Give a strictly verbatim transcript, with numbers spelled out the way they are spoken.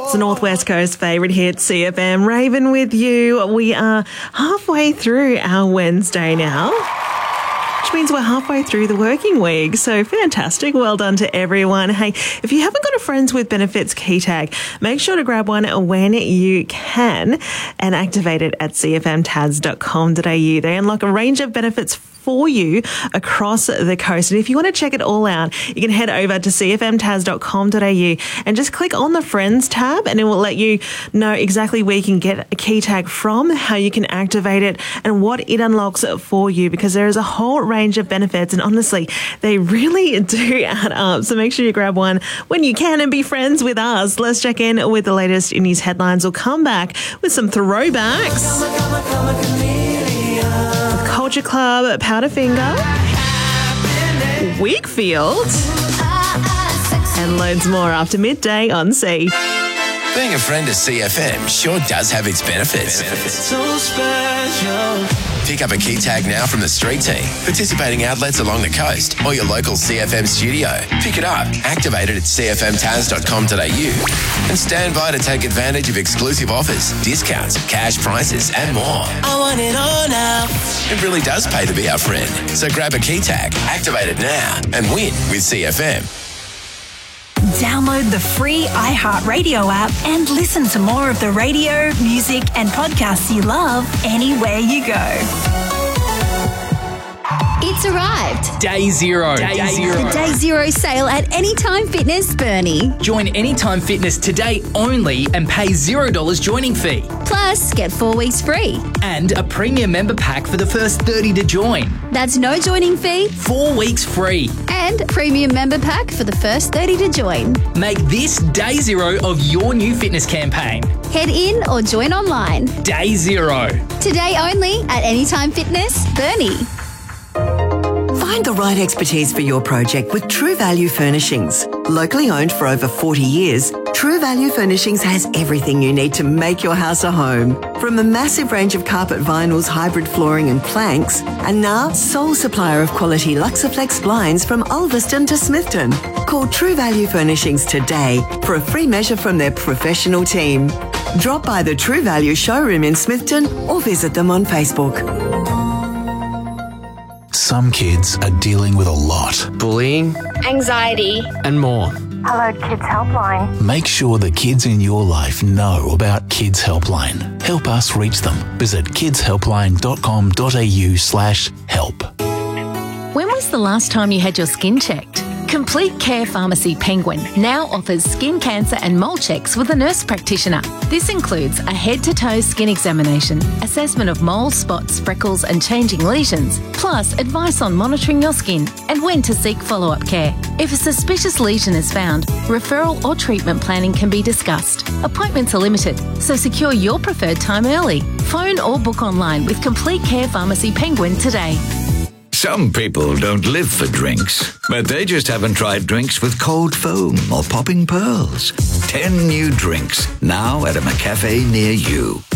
It's the Northwest Coast favourite hit, C F M. Raven with you. We are halfway through our Wednesday now, which means we're halfway through the working week. So fantastic. Well done to everyone. Hey, if you haven't got a Friends with Benefits key tag, make sure to grab one when you can and activate it at c f m tas dot com dot a u. They unlock a range of benefits for you across the coast. And if you want to check it all out, you can head over to c f m tas dot com dot a u and just click on the Friends tab, and it will let you know exactly where you can get a key tag from, how you can activate it, and what it unlocks for you, because there is a whole range of benefits, and honestly, they really do add up. So make sure you grab one when you can and be friends with us. Let's check in with the latest news headlines. We'll come back with some throwbacks. Culture Club, Powderfinger, Wakefield, and loads more after midday on C. Being a friend of C F M sure does have its benefits. benefits. So special. Pick up a key tag now from the street team, participating outlets along the coast, or your local C F M studio. Pick it up, activate it at c f m tas dot com dot a u, and stand by to take advantage of exclusive offers, discounts, cash prices, and more. I want it all now. It really does pay to be our friend. So grab a key tag, activate it now, and win with C F M. Download the free iHeartRadio app and listen to more of the radio, music and podcasts you love anywhere you go. It's arrived. Day zero. Day, day zero. The Day Zero sale at Anytime Fitness Burnie. Join Anytime Fitness today only and pay zero dollars joining fee. Plus, get four weeks free. And a premium member pack for the first thirty to join. That's no joining fee. Four weeks free. And premium member pack for the first thirty to join. Make this day zero of your new fitness campaign. Head in or join online. Day zero. Today only at Anytime Fitness Burnie. Find the right expertise for your project with True Value Furnishings. Locally owned for over forty years, True Value Furnishings has everything you need to make your house a home. From a massive range of carpet vinyls, hybrid flooring and planks, and now sole supplier of quality Luxaflex blinds from Ulverston to Smithton. Call True Value Furnishings today for a free measure from their professional team. Drop by the True Value showroom in Smithton or visit them on Facebook. Some kids are dealing with a lot. Bullying, anxiety, and more. Hello, Kids Helpline. Make sure the kids in your life know about Kids Helpline. Help us reach them. Visit kids helpline dot com dot a u slash help. When was the last time you had your skin checked? Complete Care Pharmacy Penguin now offers skin cancer and mole checks with a nurse practitioner. This includes a head-to-toe skin examination, assessment of moles, spots, freckles and changing lesions, plus advice on monitoring your skin and when to seek follow-up care. If a suspicious lesion is found, referral or treatment planning can be discussed. Appointments are limited, so secure your preferred time early. Phone or book online with Complete Care Pharmacy Penguin today. Some people don't live for drinks, but they just haven't tried drinks with cold foam or popping pearls. Ten new drinks now at a McCafe near you.